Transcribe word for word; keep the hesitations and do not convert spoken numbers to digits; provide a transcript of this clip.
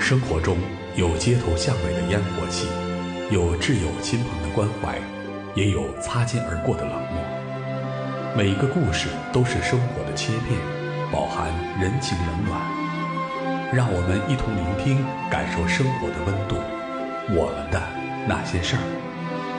生活中有街头巷尾的烟火气，有挚友亲朋的关怀，也有擦肩而过的冷漠。每个故事都是生活的切片，饱含人情冷暖。让我们一同聆听，感受生活的温度。我们的那些事儿。